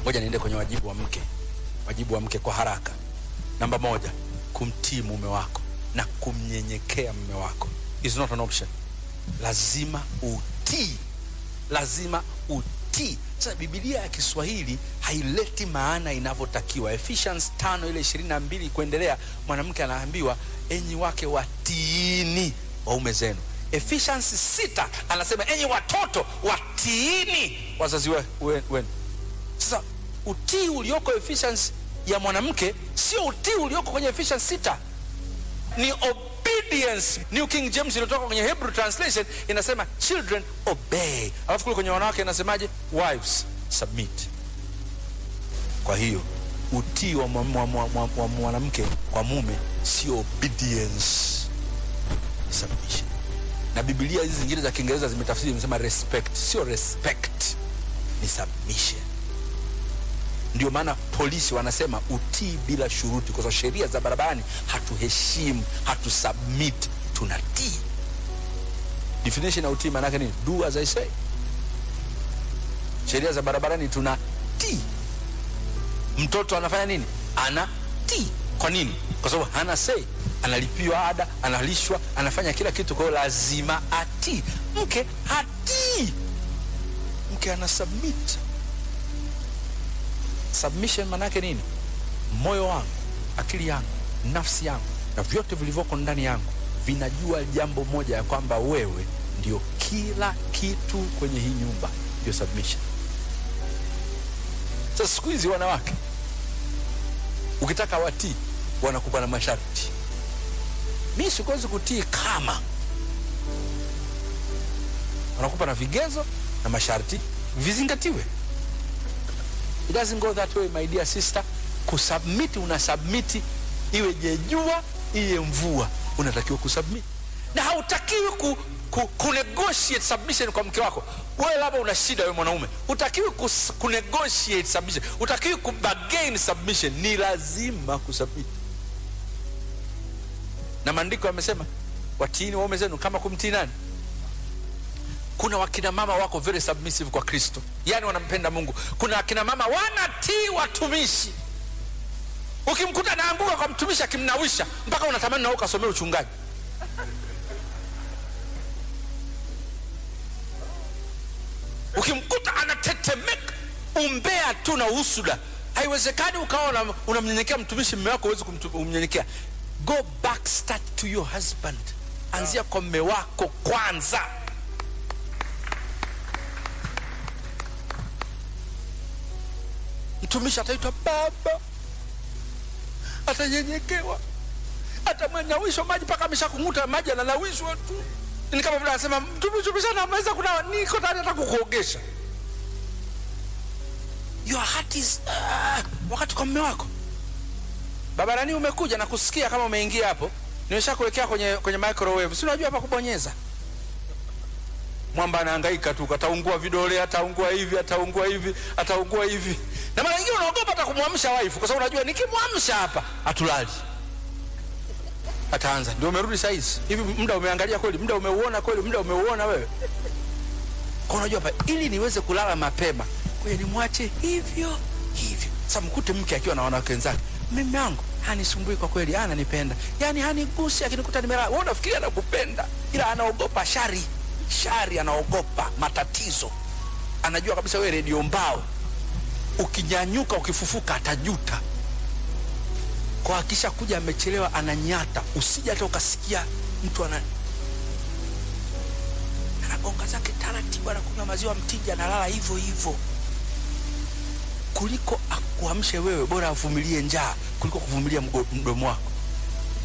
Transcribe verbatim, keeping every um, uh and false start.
Ngoja niende kwenye wajibu wa mke. Wajibu wa mke kwa haraka. Namba moja, kumtii mume wako na kumnyenyekea mume wako. Is not an option. Lazima utii. Lazima utii. Sasa Biblia ya Kiswahili haileti maana inavyotakiwa. Ephesians tano ile ishirini na mbili kuendelea, mwanamke anaambiwa enyi wake watiini waume zenu. Ephesians sita anasema enyi watoto watiini wazazi wenu. Sasa utii ulioko Ephesians ya mwanamke sio utii ulioko kwenye Ephesians sita. Ni obedience. New King James iliyotoka kwenye Hebrew translation inasema children obey. Alafu kule kwenye wanawake inasemaje? Wives submit. Kwa hiyo utii wa mwanamke kwa mume sio obedience, submission. Na Biblia hizi zingine za Kiingereza zimetafsiri zimesema respect, sio respect, ni submission. Ndio maana polisi wanasema utii bila shuruti, kwa sababu sheria za barabarani hatuheshimu, hatusubmit, tunatii. Definition ya utii maana yake ni do as I say. Sheria za barabarani tunatii. Mtoto anafanya nini? Anatii. Kwa nini? Kwa sababu hana say. Analipiwa ada, analishwa, anafanya kila kitu, kwa hiyo lazima atii. Mke hatii. Mke ana submit. Submission manake nini? Moyo wangu, akili yangu, nafsi yangu na vyote vilivyoko ndani yangu vinajua jambo moja, ya kwamba wewe ndio kila kitu kwenye hii nyumba. Ndio submission. Sasa siku hizi wanawake ukitaka watii wanakupa na masharti. Mimi siwezi kutii kama, wanakupa na vigezo na masharti vizingatiwe. It doesn't go that way, my dear sister. Kusubmit, una submit iwe jejua iwe mvua, unatakiwa kusubmit. Na hautakiwi ku, ku, ku negotiate submission kwa mke wako. Wewe labda una shida wewe mwanaume, utakiwi ku, ku negotiate submission, utakiwi ku bargain submission. Ni lazima kusubmit. Na maandiko yamesema watiini waume zenu kama kumtii nani? Kuna wakina mama wako very submissive kwa Kristo, yani wanampenda Mungu. Kuna wakina mama wanatii watumishi. Ukimkuta anaanguka kwa mtumishi akimnawisha mpaka unatamani na ukasomea uchungaji. Ukimkuta anatetemeka, umbea tu na usuda. Haiwezekani ukawa unamnyenyekea mtumishi mume wako uweze kumnyenyekea. Go back, start to your husband. Anzia kwa mume wako kwanza. Mtumishi ataitwa baba, atanyenyekewa, atamwanawishwa maji mpaka ameshakunguta maji, analawishwa tu. Ni kama vile anasema mtumishi sana ameweza kuna niko tayari hata kukuogesha. Your heart is uh, wakati kwa mume wako. Baba nani umekuja na kusikia kama umeingia hapo, nimeshakuwekea kwenye kwenye microwave. Si unajua hapa kubonyeza. Mwamba anahangaika tu, ataungua vidole, ataungua hivi, ataungua hivi, ataungua hivi. Na mara nyingine unaogopa hata kumwamsha wife, kwa sababu unajua nikimwamsha hapa atulali. Ataanza, ndio umerudi saa hizi. Hivi muda umeangalia kweli? Muda umeuona kweli? Muda umeuona wewe? Kwa unajua hapa ili niweze kulala mapema, kwa hiyo nimwache hivyo hivyo. Sasa mkute mke akiwa na wanawake wenzake, mimi wangu hanisumbui kwa kweli, ananipenda. Yaani hanigusi, akinikuta nimelala. Wewe unafikiri anakupenda, ila anaogopa shari. Shari anaogopa matatizo. Anajua kabisa wewe redio mbao, ukinyanyuka ukifufuka atajuta. Kwa hakisha kuja amechelewa ananyata, usije hata ukasikia mtu ana anagonga zake taratibu, anakunywa maziwa mtija, analala hivyo hivyo. Kuliko akuamshe wewe, bora avumilie njaa kuliko kuvumilia mdomo wako.